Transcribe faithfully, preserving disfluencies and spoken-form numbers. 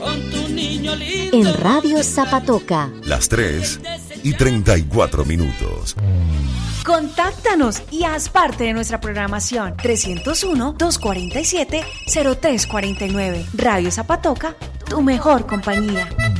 con tu niño lindo. En Radio Zapatoca. Las tres y treinta y cuatro minutos. Contáctanos y haz parte de nuestra programación. trescientos uno, doscientos cuarenta y siete, cero tres cuarenta y nueve. Radio Zapatoca, tu mejor compañía.